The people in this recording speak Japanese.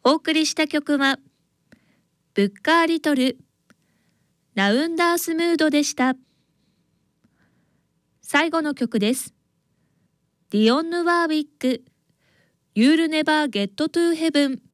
お送りした曲はブッカーリトルラウンダースムードでした。最後の曲です。ディオンヌ・ワーウィック You'll Never Get to Heaven。